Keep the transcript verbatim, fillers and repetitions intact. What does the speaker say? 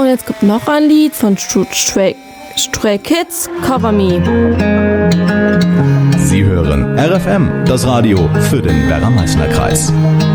und jetzt kommt noch ein Lied von Stray, Stray Kids, Cover Me. Sie hören R F M, das Radio für den Werra-Meißner-Kreis.